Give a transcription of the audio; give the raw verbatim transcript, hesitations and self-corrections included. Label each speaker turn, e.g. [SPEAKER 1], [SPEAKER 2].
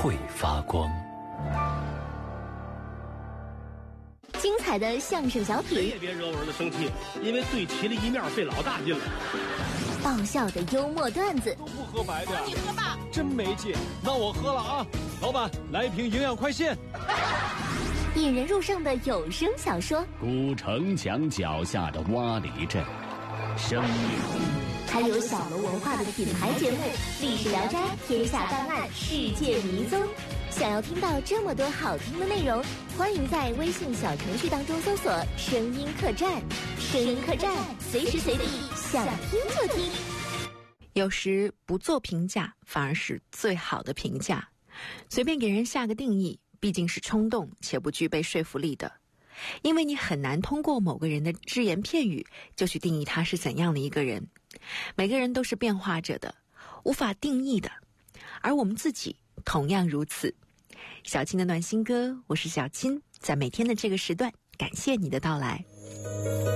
[SPEAKER 1] 会发光。
[SPEAKER 2] 精彩的相声小品，
[SPEAKER 3] 谁也别惹我儿子生气，因为对齐了一面费老大劲了。
[SPEAKER 2] 爆笑的幽默段子，
[SPEAKER 4] 都不喝白的呀？
[SPEAKER 5] 你喝吧，
[SPEAKER 4] 真没劲。那我喝了啊！老板，来一瓶营养快线。
[SPEAKER 2] 引人入胜的有声小说，
[SPEAKER 6] 古城墙脚下的洼里镇，生命。
[SPEAKER 2] 还有小楼文化的品牌节目《历史聊斋》《天下档案》《世界迷踪》。想要听到这么多好听的内容，欢迎在微信小程序当中搜索“声音客栈”。声音客栈，随时随地想听就听。
[SPEAKER 7] 有时不做评价，反而是最好的评价。随便给人下个定义，毕竟是冲动且不具备说服力的。因为你很难通过某个人的只言片语就去定义他是怎样的一个人。每个人都是变化着的，无法定义的，而我们自己同样如此。小青的暖心歌，我是小青，在每天的这个时段，感谢你的到来。